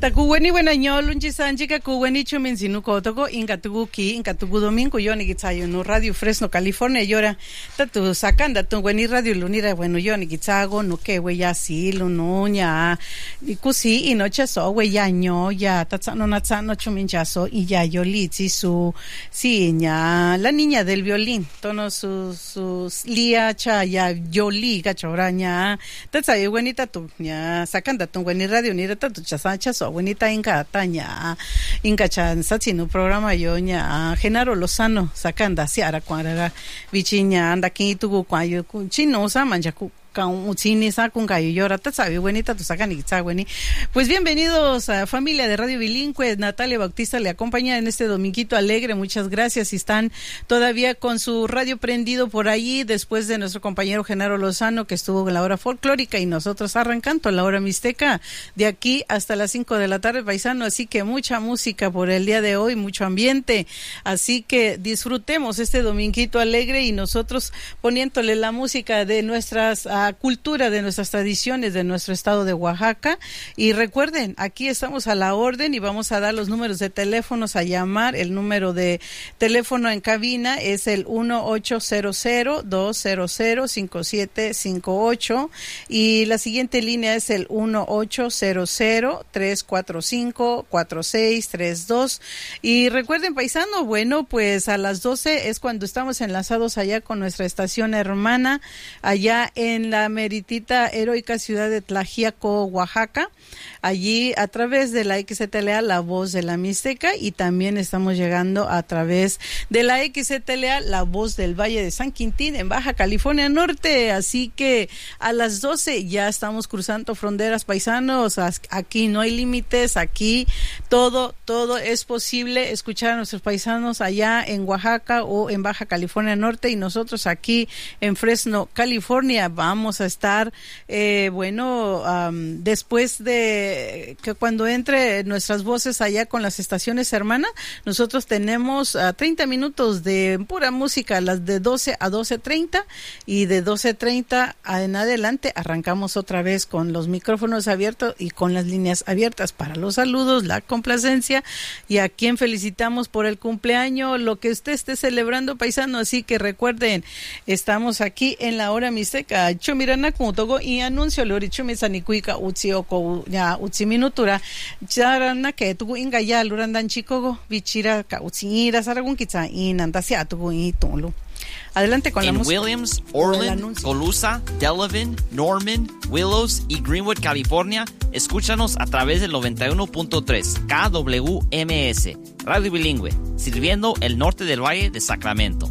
Takuweni buenañol unchi sanchika kuweni chuminsinu kotoko inka tuku domingo yo ni kitsayo no Radio Fresno California yora tatu sakanda tuweni radio lunira bueno yo ni kitsago no que we ya silo no nya ikusi inoche so we ya nyo ya tatsano natsano chuminchaso y ya yolitsi su si nya la niña del violín tono su lia cha ya yoli gachoraña tatsayo weni tatu nya sakanda tuweni radio ni tatu chasancha so bonita inka taña inka chan satsinu programa yo nya Genaro Lozano sakanda siara kwara vichiña anda kintugu kwayo chino sa manjaku Utsini Sakungayo Yora Tatsabi, buenita tu Sakani Tzagüeni. Pues bienvenidos a familia de Radio Bilingüe. Natalia Bautista le acompaña en este dominguito alegre. Muchas gracias. Si están todavía con su radio prendido por allí, después de nuestro compañero Genaro Lozano, que estuvo en la hora folclórica, y nosotros arrancando la hora mixteca de aquí hasta las 5 de la tarde, paisano. Así que mucha música por el día de hoy, mucho ambiente. Así que disfrutemos este dominguito alegre y nosotros poniéndole la música de nuestras cultura, de nuestras tradiciones, de nuestro estado de Oaxaca. Y recuerden, aquí estamos a la orden y vamos a dar los números de teléfonos a llamar. El número de teléfono en cabina es el 1-800-200-5758 y la siguiente línea es el 1-800-345-4632. Y recuerden, paisano, bueno, pues a las 12 es cuando estamos enlazados allá con nuestra estación hermana, allá en la meritita heroica ciudad de Tlaxiaco, Oaxaca, allí a través de la XTLA, la voz de la Mixteca, y también estamos llegando a través de la XTLA, la voz del Valle de San Quintín, en Baja California Norte. Así que a las 12 ya estamos cruzando fronteras, paisanos. Aquí no hay límites, aquí todo es posible. Escuchar a nuestros paisanos allá en Oaxaca o en Baja California Norte, y nosotros aquí en Fresno, California, vamos a estar, después de que cuando entre nuestras voces allá con las estaciones hermanas, nosotros tenemos 30 minutos de pura música, las de 12 a 12:30, y de 12:30 en adelante arrancamos otra vez con los micrófonos abiertos y con las líneas abiertas para los saludos, la complacencia y a quien felicitamos por el cumpleaños, lo que usted esté celebrando, paisano. Así que recuerden, estamos aquí en la hora mixteca. Mirana como togo y anuncio lori chumisanikuika utsi oko ya utsi minutura charana que tugu inga ya lurandan chikogo bichira ka utsinira saragun kitsa inantasia tugu itulu. Adelante con la música. En Williams, Orland, Colusa, Delavan, Norman, Willows y Greenwood, California, escúchanos a través del 91.3 KWMS, Radio Bilingüe, sirviendo el norte del Valle de Sacramento.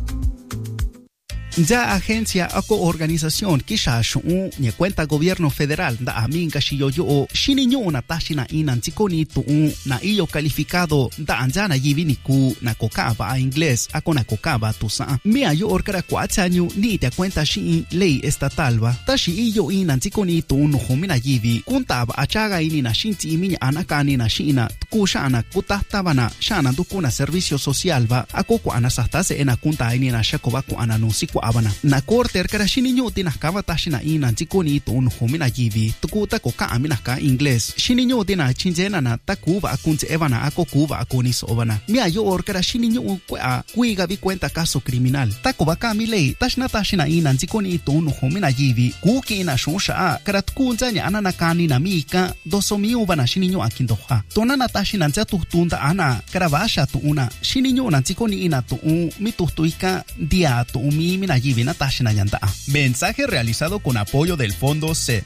Ya agencia o organización kisha shu ni cuenta gobierno federal da aminga shiyoyo shininyo na tashina inantikoni tu na iyo calificado da anjana yiviniku na kokaba inglés akona kokaba tusa mi ayo orkara 4 años ni te cuenta shi ley estatal ba tashi iyo inantikoni tu no homina yivi kuntaba achaga ini na shinti iminya anakani na shina kushana kutatabana shana dukuna servicio social ba akoko anasastase ena kunta ini na shakoba ku ananusiku abana na corte erkara shininyo tinakaba tashina ina tikoni to un homina yivi tukuta koka amina ka inglés shininyo tina chinjena na takuba akunze evana akokuba akunis obana mi ayo orkara shininyo kwa kuiga vi cuenta caso criminal takoba ka mi lei tashina ina tikoni to un homina yivi kuki na shosha karatkunza nya anana kani na mika dosomi ubana shininyo akindoha tonana tashina tunda ana karavasha tu una shininyo na tikoni ina tu mi tutuika dia tu mi mina yivi. Mensaje realizado con apoyo del Fondo C.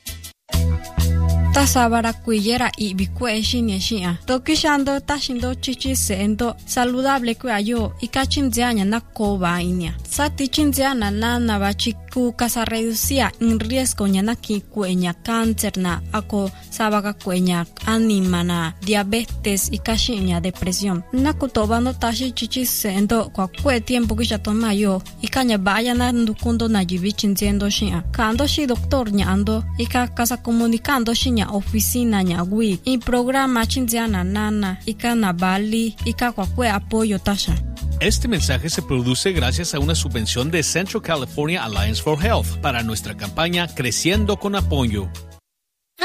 Tasabara kuyera y bikue shinyeshia. Tokishando tashindo chichi seendo saludable kuayo y kachinziana na koba inia. Sati chinziana na nabachiku casa reducía en riesgo nyana ki kuenya cáncer na ako sabaga kuenya anima na diabetes y kashinya depresión. Na kutobano tashi chichi seendo kwa kue tiempo kisha tomayo y kanya baya na ndukundo na jibichinziendo shia. Kando shi doctor nyando y ka casa comunicando shinya oficina nyagui y programa chinziana nana y kana bali y ka kwa kue apoyo tasha. Este mensaje se produce gracias a una subvención de Central California Alliance for Health para nuestra campaña Creciendo con Apoyo.